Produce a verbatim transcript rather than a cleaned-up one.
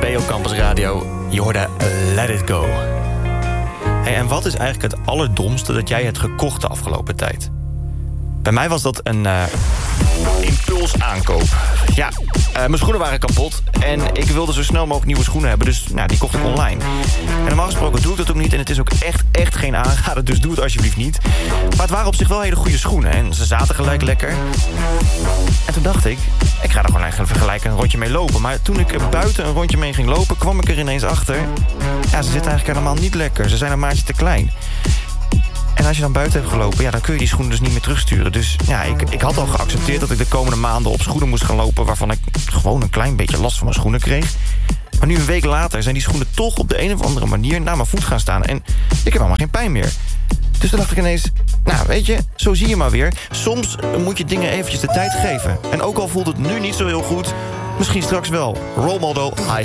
B op Campus Radio. Je hoorde Let It Go. Hey, en wat is eigenlijk het allerdomste dat jij hebt gekocht de afgelopen tijd? Bij mij was dat een uh, impulsaankoop. Ja, uh, mijn schoenen waren kapot en ik wilde zo snel mogelijk nieuwe schoenen hebben. Dus nou, die kocht ik online. En normaal gesproken doe ik dat ook niet en het is ook echt, echt geen aanrader. Dus doe het alsjeblieft niet. Maar het waren op zich wel hele goede schoenen en ze zaten gelijk lekker. En toen dacht ik, ik ga er gewoon eigenlijk gelijk een rondje mee lopen. Maar toen ik er buiten een rondje mee ging lopen, kwam ik er ineens achter. Ja, ze zitten eigenlijk helemaal niet lekker. Ze zijn een maatje te klein. En als je dan buiten hebt gelopen, ja, dan kun je die schoenen dus niet meer terugsturen. Dus ja, ik, ik had al geaccepteerd dat ik de komende maanden op schoenen moest gaan lopen, waarvan ik gewoon een klein beetje last van mijn schoenen kreeg. Maar nu een week later zijn die schoenen toch op de een of andere manier naar mijn voet gaan staan. En ik heb helemaal geen pijn meer. Dus toen dacht ik ineens, nou weet je, zo zie je maar weer. Soms moet je dingen eventjes de tijd geven. En ook al voelt het nu niet zo heel goed, misschien straks wel. Role model,